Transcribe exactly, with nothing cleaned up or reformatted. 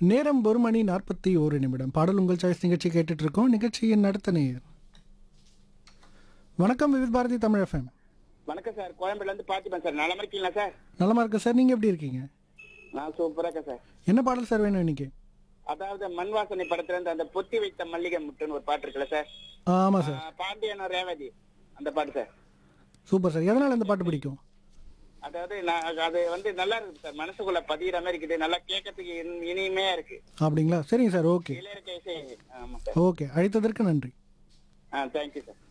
நேரம் ஒரு மணி நாற்பத்தி ஒரு நிமிடம். பாடல் உங்கள் சாய்ஸ் நிகழ்ச்சி கேட்டுட்டு இருக்கோம். நிகழ்ச்சியின் அடுத்த நேயர். வணக்கம் விவித் பாரதி தமிழ் எஃப்எம். வணக்கம் சார், கோயம்பேடுல இருந்து பார்த்திபன் சார். நலமா இருக்கீங்களா சார்? நலமா இருக்கு சார், நீங்க எப்படி இருக்கீங்க? நான் சூப்பரா இருக்கேன் சார். என்ன பாடல் சார் வேணும் இன்னைக்கு? அதாவது மண் வாசனை படத்துல இருந்து அந்த பொத்தி வைத்த மல்லிகை முட்டுன்னு ஒரு பாட்டு இருக்குல்ல சார், ஆமா சார். ஆஹ் பாண்டியன் ரேவதி, அந்த பாட்டு சார். Super sir. எதனால இந்த பாட்டு பிடிக்கும்? அதாவது நான் அது வந்து நல்லா இருக்கு சார், மனசுக்குள்ள பதிகிற மாதிரி இருக்குது, நல்லா கேட்கறதுக்கு இனி- இனிமையா இருக்கு. அப்படிங்களா? சரிங்க சார். ஓகே இளையராஜா இசை. ஆமா சார். ஓகே, அழைத்ததற்கு நன்றி. ஆ தேங்க்யூ சார்.